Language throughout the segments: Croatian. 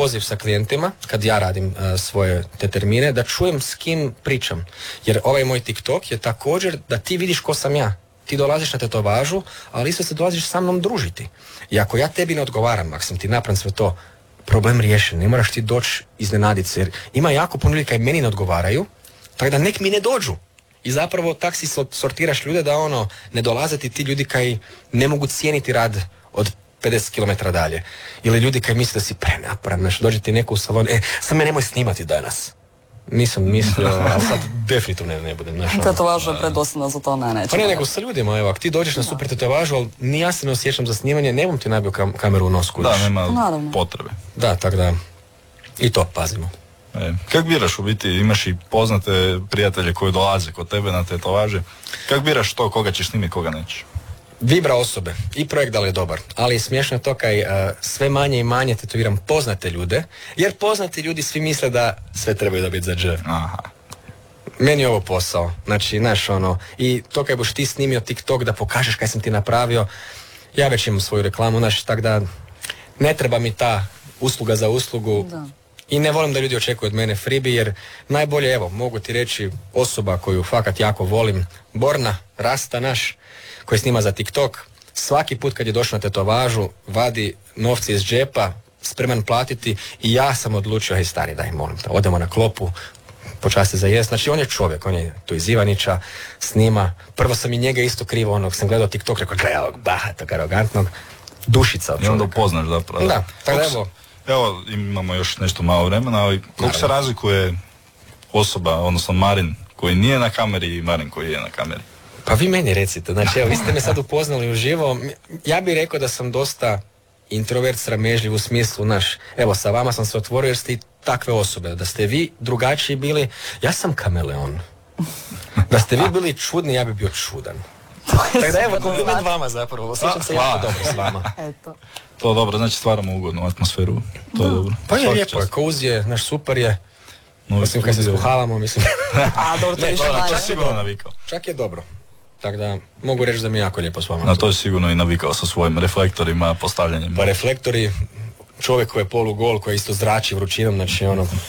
poziv sa klijentima, kad ja radim svoje te termine, da čujem s kim pričam. Jer ovaj moj TikTok je također da ti vidiš ko sam ja. Ti dolaziš na tetovažu, ali isto se dolaziš sa mnom družiti. I ako ja tebi ne odgovaram, ako sam ti napravim sve to, problem riješen, ne moraš ti doći iznenaditi se. Jer ima jako puno ljudi kaj meni ne odgovaraju, tako da nek mi ne dođu. I zapravo tak si sortiraš ljude da ne dolaze ti ljudi kaj ne mogu cijeniti rad od 50 km dalje. Ili ljudi kaj misle da si prenaporan, dođe ti neko u salon, sad me nemoj snimati danas. Nisam mislio, ali sad definitivno ne budem. Tetovaža je predosadna za to, neće. Pa ne, nego sa ljudima, evo, ako ti dođeš na super tetovažu, ali ni ja se ne osjećam za snimanje, ne bom ti nabio kameru u nos kudiš. Da, nema potrebe. Da, tako da, i to pazimo. Kako biraš u biti, imaš i poznate prijatelje koji dolaze kod tebe na tetovaže, kako biraš to, koga ćeš snimiti, koga nećeš? Vibra osobe i projekt da li je dobar, ali smiješno je to kaj sve manje i manje tetoviram poznate ljude, jer poznati ljudi svi misle da sve trebaju dobiti za dž. Aha. Meni je ovo posao, znači, znaš, i to kaj boš ti snimio TikTok da pokažeš kaj sam ti napravio, ja već imam svoju reklamu, znaš, tako da ne treba mi ta usluga za uslugu. Da. I ne volim da ljudi očekuju od mene freebie, jer najbolje, evo, mogu ti reći osoba koju fakat jako volim, Borna, Rasta naš, koji snima za TikTok, svaki put kad je došao na tetovažu, vadi novci iz džepa, spreman platiti i ja sam odlučio, hej stari, daj molim te, odemo na klopu, počasti za jest. Znači on je čovjek, on je tu iz Ivanića, snima. Prvo sam i njega isto krivo, sam gledao TikTok, rekao, gledaj ovog bahatog, arogantnog, dušica od čovjeka. I onda upoznaš zapravo. Da, tako da evo, imamo još nešto malo vremena, ali koliko se razlikuje osoba, odnosno Marin koji nije na kameri i Marin koji je na kameri? Pa vi meni recite, znači evo, vi ste me sad upoznali uživo, ja bih rekao da sam dosta introvert, sramežljiv u smislu, evo sa vama sam se otvorio jer ste i takve osobe, da ste vi drugačiji bili, ja sam kameleon. Da ste vi bili čudni, ja bih bio čudan. Tako da evo, kompliment vama zapravo, osjećam se jako dobro s vama. To dobro, znači stvaramo ugodnu atmosferu, to je dobro. Pa je lijepo, cozy je, naš super je. Osim kad se skuhavamo, mislim. A, dobro, to je to je sigurno navikao. Čak je dobro. Tako da mogu reći da mi je jako lijepo s vama. Na to je sigurno i navikao sa svojim reflektorima, postavljanjem. Pa reflektori, čovjek koji je polugol, koji isto zrači vrućinom, znači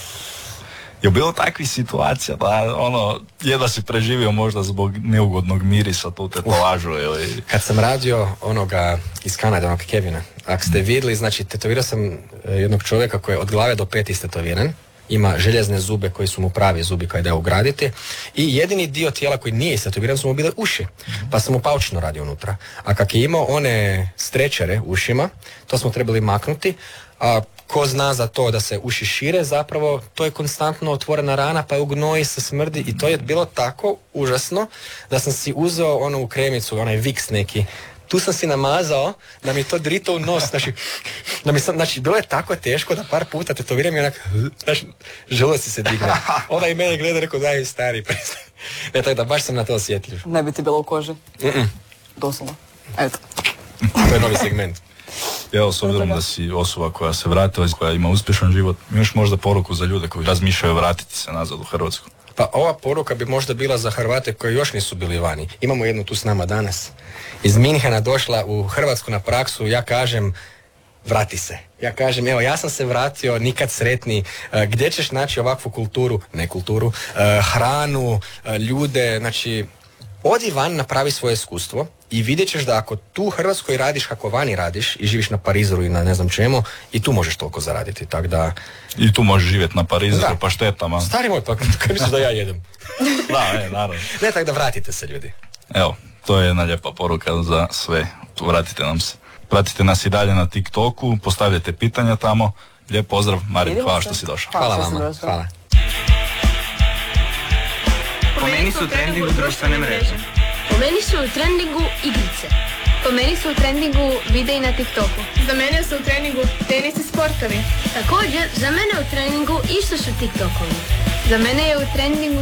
Je bilo takvih situacija da jedva si preživio možda zbog neugodnog mirisa tu tetovažu ili... Kad sam radio onoga iz Kanade, onog Kevina, ako ste vidjeli, znači tetovirao sam jednog čovjeka koji je od glave do peti istetoviran, ima željezne zube koji su mu pravi zubi koji da ugraditi i jedini dio tijela koji nije istetoviran su mu bile uši, pa sam mu paučno radio unutra. A kak je imao one strečere ušima, to smo trebali maknuti, a ko zna za to da se uši šire, zapravo to je konstantno otvorena rana, pa u gnoji se smrdi i to je bilo tako užasno da sam si uzeo u kremicu, onaj Vicks neki, tu sam si namazao da mi to drito u nos, znači bilo je tako teško da par puta tetoviram i onak, želudac se digne. Ona i mene gleda, rekao, daj stari, prestaň. Ne, tako da baš sam na to osjetljiv. Ne bi ti bilo u koži? Doslovno. Eto. To je novi segment. Evo, s obzirom da si osoba koja se vratila, koja ima uspješan život, imaš možda poruku za ljude koji razmišljaju vratiti se nazad u Hrvatsku? Pa ova poruka bi možda bila za Hrvate koji još nisu bili vani. Imamo jednu tu s nama danas. Iz Minhena došla u Hrvatsku na praksu, ja kažem, vrati se. Ja kažem, evo, ja sam se vratio, nikad sretni. Gdje ćeš naći ovakvu kulturu, ne kulturu, hranu, ljude, znači, odi van, napravi svoje iskustvo i vidjet ćeš da ako tu u Hrvatskoj radiš kako vani radiš i živiš na Parizoru i na ne znam čemu, i tu možeš toliko zaraditi, tako da... I tu možeš živjeti na Parizoru, pa štetama. Stari moj, pa kaj misliš da ja jedem? Da, naravno. Ne, tako da vratite se, ljudi. Evo, to je jedna lijepa poruka za sve. Vratite nam se. Pratite nas i dalje na TikToku, postavljajte pitanja tamo. Lijep pozdrav, Marin, hvala što si došao. Hvala vama, hvala. Po meni su u trendingu društvene mreže. Po meni su u trendingu igrice. Po meni su u trendingu videi na TikToku. Za mene su u trendingu tenis i sportovi. Također, za mene u trendingu isto su TikTokovi. Za mene je u trendingu